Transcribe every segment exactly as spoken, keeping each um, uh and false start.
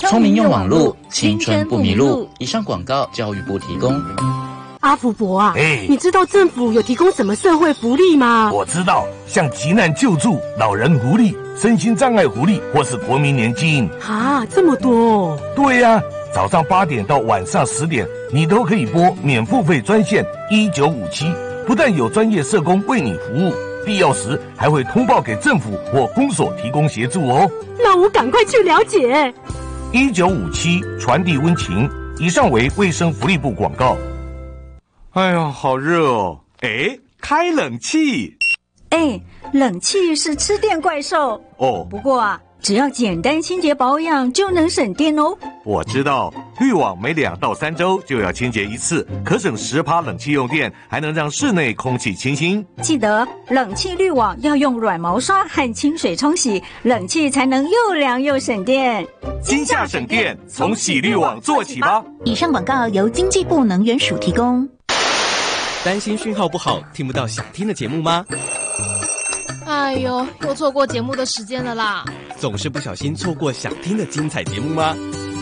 聪明用网路，青春不迷路。以上广告，教育部提供。 阿福伯啊， 哎， 你知道政府有提供什么社会福利吗？ 我知道，像急难救助、老人福利、身心障碍福利，或是国民年金。 啊，这么多哦！ 对呀、啊，早上八点到晚上十点，你都可以拨免付费专线一九五七，不但有专业社工为你服务，必要时还会通报给政府或公所提供协助哦。 那我赶快去了解。 一九五七传递温情。以上为卫生福利部广告。 哎呀，好热哦！哎，开冷气。 哎，冷气是吃电怪兽哦。 不过啊，只要简单清洁保养就能省电哦。 我知道，滤网每两到三周就要清洁一次，可省十趴冷气用电，还能让室内空气清新。 记得冷气滤网要用软毛刷和清水冲洗，冷气才能又凉又省电。 今夏省电，从洗滤网做起吧。 以上广告由经济部能源署提供。 担心讯号不好，听不到想听的节目吗？ 哎呦，又错过节目的时间了啦！ 总是不小心错过想听的精彩节目吗？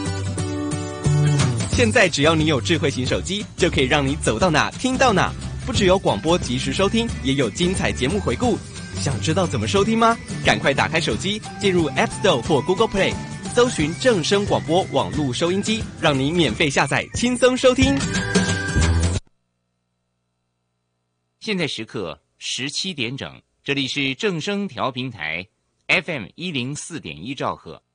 现在只要你有智慧型手机，就可以让你走到哪听到哪。不只有广播及时收听，也有精彩节目回顾。想知道怎么收听吗？赶快打开手机，进入 App Store 或 Google Play， 搜寻正声广播网络收音机，让你免费下载，轻松收听。 现在时刻十七点整，这里是正声调频台 F M 一零四点一兆赫。